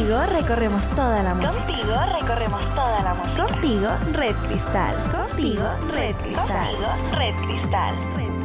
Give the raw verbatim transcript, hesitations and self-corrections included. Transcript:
Contigo recorremos toda la música. Contigo recorremos toda la música. Contigo, Red Cristal. Contigo, Red Cristal. Contigo, Red Cristal. Red